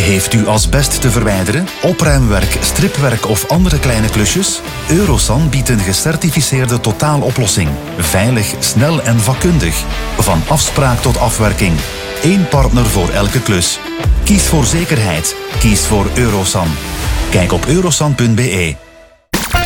Heeft u asbest te verwijderen, opruimwerk, stripwerk of andere kleine klusjes? Eurosan biedt een gecertificeerde totaaloplossing. Veilig, snel en vakkundig. Van afspraak tot afwerking. 1 partner voor elke klus. Kies voor zekerheid. Kies voor Eurosan. Kijk op eurosan.be.